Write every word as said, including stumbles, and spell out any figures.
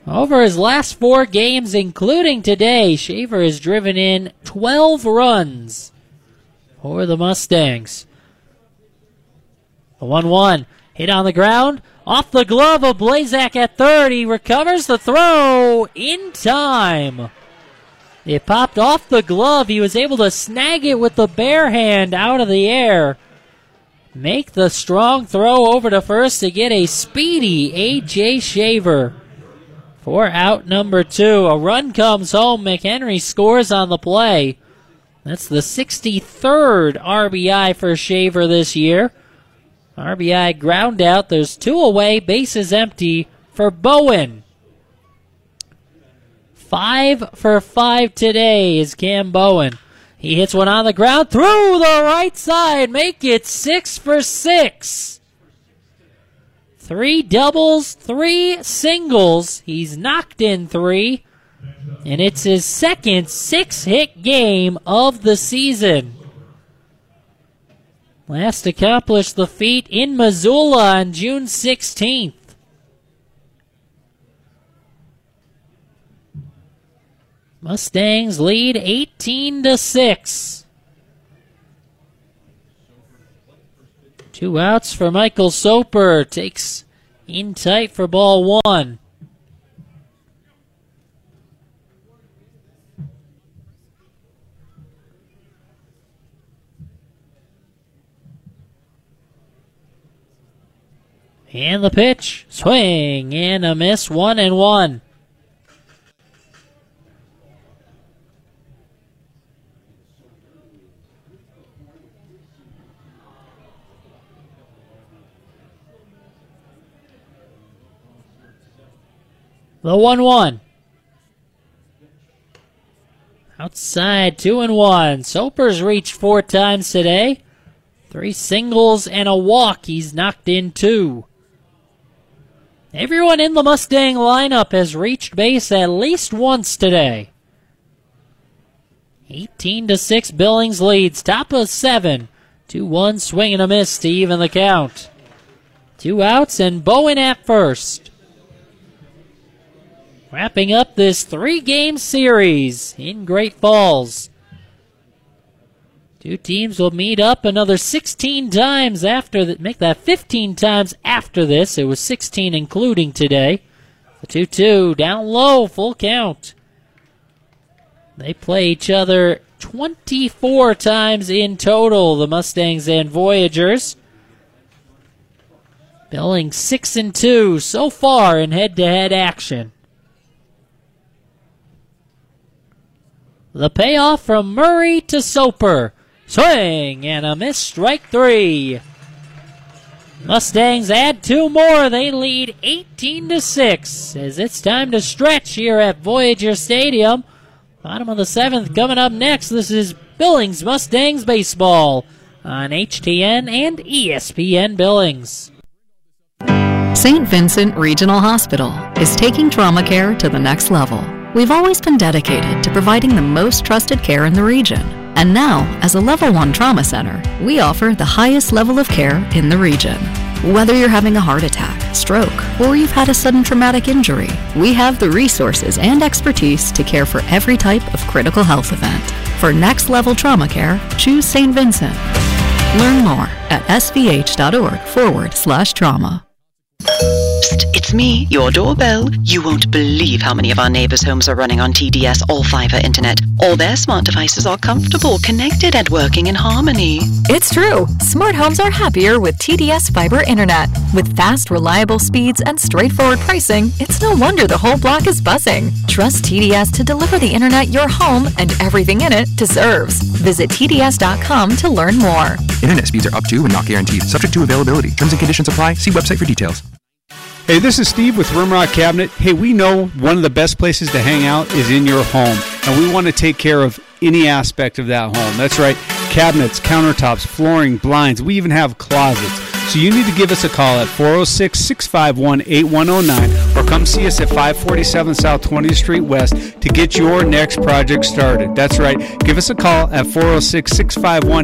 Over his last four games, including today, Shaver has driven in twelve runs for the Mustangs. The one one hit on the ground, off the glove of Blazak at third. He recovers the throw in time. It popped off the glove. He was able to snag it with the bare hand out of the air. Make the strong throw over to first to get a speedy A J Shaver for out number two. A run comes home. McHenry scores on the play. That's the sixty-third R B I for Shaver this year. R B I ground out. There's two away. Bases empty for Bowen. Five for five today is Cam Bowen. He hits one on the ground through the right side. Make it six for six. Three doubles, three singles. He's knocked in three. And it's his second six-hit game of the season. Last accomplished the feat in Missoula on June sixteenth. Mustangs lead eighteen to six. Two outs for Michael Soper. Takes in tight for ball one. And the pitch. Swing and a miss. One and one. The one one. Outside, two and one. Soper's reached four times today. Three singles and a walk. He's knocked in two. Everyone in the Mustang lineup has reached base at least once today. eighteen to six, Billings leads. Top of seven. two one, swing and a miss to even the count. Two outs and Bowen at first. Wrapping up this three-game series in Great Falls. Two teams will meet up another sixteen times after that. Make that fifteen times after this. It was sixteen including today. The two two down low, full count. They play each other twenty-four times in total, the Mustangs and Voyagers. Billings six and two so far in head-to-head action. The payoff from Murray to Soper. Swing and a miss, strike three. Mustangs add two more. They lead eighteen to six as it's time to stretch here at Voyager Stadium. Bottom of the seventh coming up next. This is Billings Mustangs baseball on H T N and E S P N Billings. Saint Vincent Regional Hospital is taking trauma care to the next level. We've always been dedicated to providing the most trusted care in the region. And now, as a level one trauma center, we offer the highest level of care in the region. Whether you're having a heart attack, stroke, or you've had a sudden traumatic injury, we have the resources and expertise to care for every type of critical health event. For next level trauma care, choose Saint Vincent. Learn more at svh.org forward slash trauma. Psst, it's me, your doorbell. You won't believe how many of our neighbors' homes are running on T D S All-Fiber Internet. All their smart devices are comfortable, connected, and working in harmony. It's true. Smart homes are happier with T D S Fiber Internet. With fast, reliable speeds and straightforward pricing, it's no wonder the whole block is buzzing. Trust T D S to deliver the internet your home and everything in it deserves. Visit T D S dot com to learn more. Internet speeds are up to and not guaranteed. Subject to availability. Terms and conditions apply. See website for details. Hey, this is Steve with Rimrock Cabinet. Hey, we know one of the best places to hang out is in your home, and we want to take care of any aspect of that home. That's right, cabinets, countertops, flooring, blinds. We even have closets. So you need to give us a call at four oh six, six five one, eight one oh nine or come see us at five forty-seven South twentieth Street West to get your next project started. That's right, give us a call at four oh six, six five one,